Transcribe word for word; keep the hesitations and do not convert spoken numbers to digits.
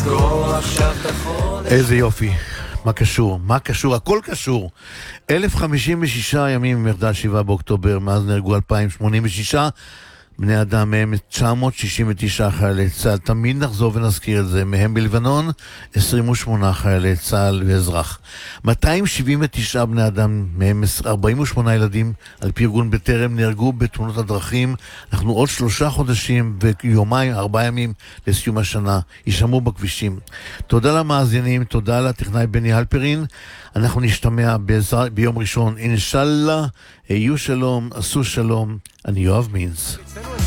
איזה יופי. מה קשור? מה קשור? הכל קשור. אלף חמישים ושישה ימים ממחדל שבעה באוקטובר, מאז נהרגו אלפיים שמונים ושישה בני אדם, מהם תשע מאות שישים ותשע חיילי צה"ל. תמיד נחזור ונזכיר את זה. מהם בלבנון עשרים ושמונה חיילי צה"ל ואזרח. מאתיים שבעים ותשעה בני אדם, מהם ארבעים ושמונה ילדים, על פי ארגון בטרם, נהרגו בתאונות הדרכים. אנחנו עוד שלושה חודשים ויומיים, ארבעה ימים לסיום השנה, יישמעו בכבישים. תודה למאזינים, תודה לטכנאי בני הלפרין. אנחנו נשתמע בעזר, ביום ראשון, אינשאללה. היו שלום, עשו שלום. אני יואב מינץ.